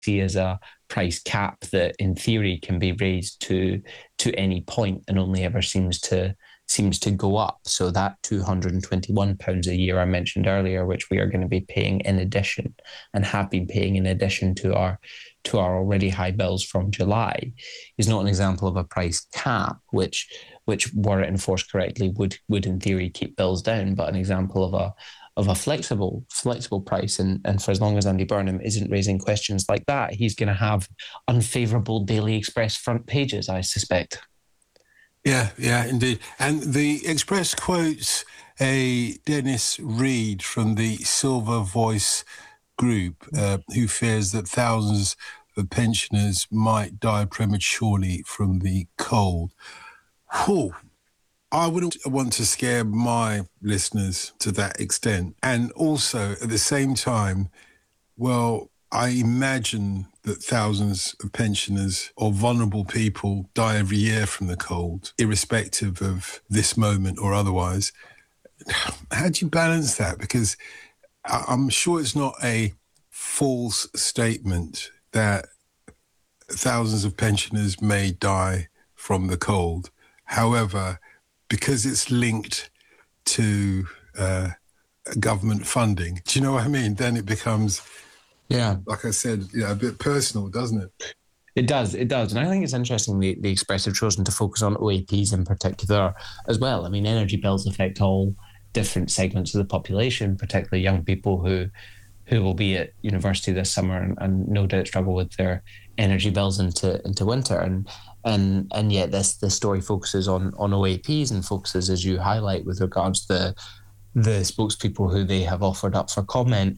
see as a price cap that in theory can be raised to any point and only ever seems to go up. So that £221 a year I mentioned earlier, which we are going to be paying in addition and have been paying in addition to our already high bills from July, is not an example of a price cap, which were it enforced correctly would in theory keep bills down, but an example of a flexible price. And for as long as Andy Burnham isn't raising questions like that, he's going to have unfavourable Daily Express front pages, I suspect. Yeah, indeed. And the Express quotes a Dennis Reed from the Silver Voice group, who fears that thousands of pensioners might die prematurely from the cold. Whew. I wouldn't want to scare my listeners to that extent. And also, at the same time, well, I imagine that thousands of pensioners or vulnerable people die every year from the cold, irrespective of this moment or otherwise. How do you balance that? Because I'm sure it's not a false statement that thousands of pensioners may die from the cold. However, because it's linked to government funding, do you know what I mean? Then it becomes, like I said, a bit personal, doesn't it? It does. And I think it's interesting the Express have chosen to focus on OAPs in particular as well. I mean, energy bills affect all different segments of the population, particularly young people who will be at university this summer and no doubt struggle with their energy bills into winter. And yet this story focuses on OAPs and focuses, as you highlight, with regards to the spokespeople who they have offered up for comment